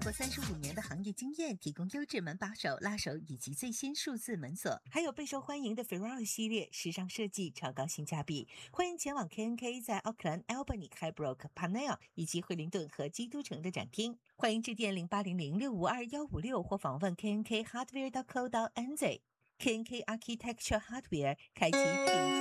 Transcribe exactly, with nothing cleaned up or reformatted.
过三十五年的行业经验，提供优质门把手、拉手以及最新数字门锁，还有备受欢迎的 Ferrari 系列，时尚设计，超高性价比。欢迎前往 K N K 在奥克兰、Albany、Highbrook、Panel 以及惠灵顿和基督城的展厅。欢迎致电零八零零六五二一五六或访问 K N K Hardware dot co dot N Z。K N K Architecture Hardware 开启品。